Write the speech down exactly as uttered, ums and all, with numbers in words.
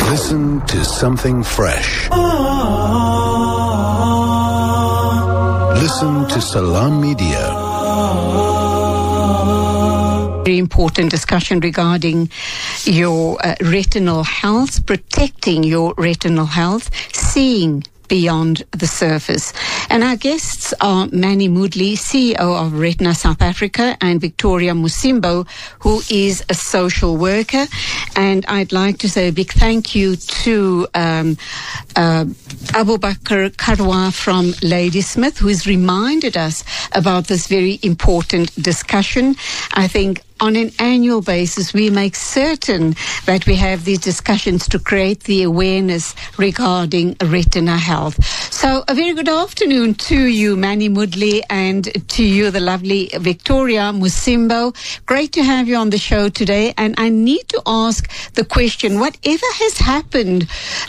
Listen to something fresh. Listen to Salam Media. Very important discussion regarding your uh, retinal health, protecting your retinal health, seeing beyond the surface. And our guests are Manny Moodley, C E O of Retina South Africa, and Victoria Musimbo, who is a social worker. And I'd like to say a big thank you to um, uh, Abu Bakr Karwa from Ladysmith, who has reminded us about this very important discussion. I think on an annual basis, we make certain that we have these discussions to create the awareness regarding retina health. So a very good afternoon to you, Manny Moodley, and to you, the lovely Victoria Musimbo. Great to have you on the show today. And I need to ask the question, whatever has happened